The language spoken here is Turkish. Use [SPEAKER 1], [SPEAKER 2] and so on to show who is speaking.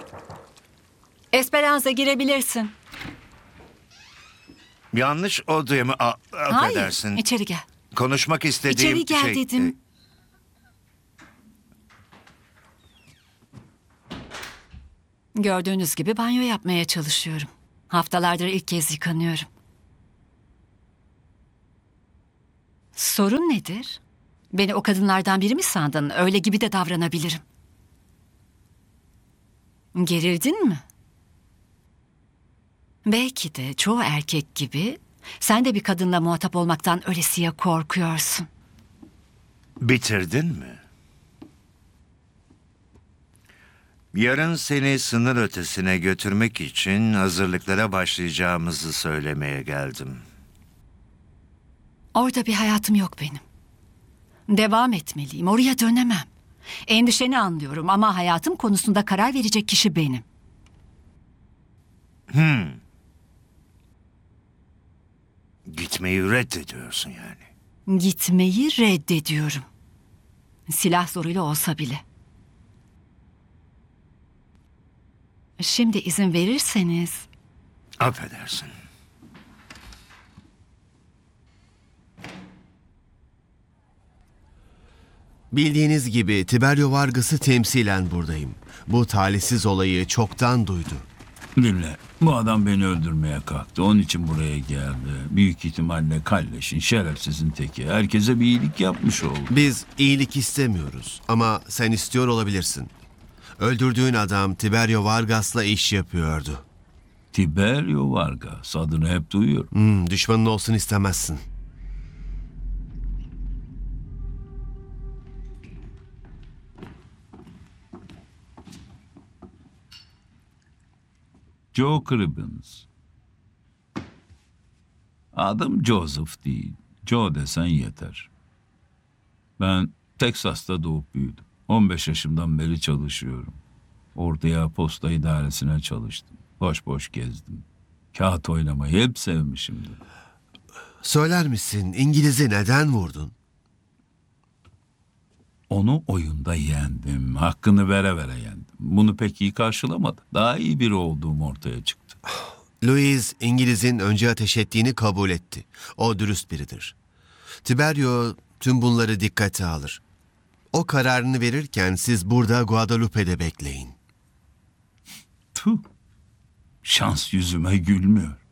[SPEAKER 1] Esperanza, girebilirsin.
[SPEAKER 2] Yanlış odaya mı? Affedersin.
[SPEAKER 1] Hayır, içeri gel.
[SPEAKER 2] Konuşmak istediğim
[SPEAKER 1] İçeri gel
[SPEAKER 2] şey...
[SPEAKER 1] dedim. Gördüğünüz gibi banyo yapmaya çalışıyorum. Haftalardır ilk kez yıkanıyorum. Sorun nedir? Beni o kadınlardan biri mi sandın? Öyle gibi de davranabilirim. Gerildin mi? Belki de çoğu erkek gibi sen de bir kadınla muhatap olmaktan ölesiye korkuyorsun.
[SPEAKER 2] Bitirdin mi? Yarın seni sınır ötesine götürmek için hazırlıklara başlayacağımızı söylemeye geldim.
[SPEAKER 1] Orada bir hayatım yok benim. Devam etmeliyim, oraya dönemem. Endişeni anlıyorum ama hayatım konusunda karar verecek kişi benim.
[SPEAKER 2] Gitmeyi reddediyorsun yani.
[SPEAKER 1] Gitmeyi reddediyorum. Silah zoruyla olsa bile. Şimdi izin verirseniz...
[SPEAKER 2] Affedersin.
[SPEAKER 3] Bildiğiniz gibi Tiberio Vargas'ı temsilen buradayım. Bu talihsiz olayı çoktan duydu.
[SPEAKER 4] Dinle, bu adam beni öldürmeye kalktı. Onun için buraya geldi. Büyük ihtimalle kalleşin, şerefsizin teki. Herkese bir iyilik yapmış oldu.
[SPEAKER 3] Biz iyilik istemiyoruz ama sen istiyor olabilirsin. Öldürdüğün adam Tiberio Vargas'la iş yapıyordu.
[SPEAKER 4] Tiberio Vargas, adını hep duyuyorum.
[SPEAKER 3] Düşmanın olsun istemezsin.
[SPEAKER 4] Joe Cribbins. Adım Joseph değil. Joe desen yeter. Ben Teksas'ta doğup büyüdüm. 15 yaşımdan beri çalışıyorum. Ortaya posta idaresine çalıştım. Boş boş gezdim. Kağıt oynamayı hep sevmişimdir.
[SPEAKER 3] Söyler misin İngiliz'i neden vurdun?
[SPEAKER 4] Onu oyunda yendim. Hakkını vere vere yendim. Bunu pek iyi karşılamadı. Daha iyi biri olduğum ortaya çıktı.
[SPEAKER 3] Louis İngiliz'in önce ateş ettiğini kabul etti. O dürüst biridir. Tiberio tüm bunları dikkate alır. O kararını verirken siz burada Guadalupe'de bekleyin.
[SPEAKER 4] Tüh. Şans yüzüme gülmüyor.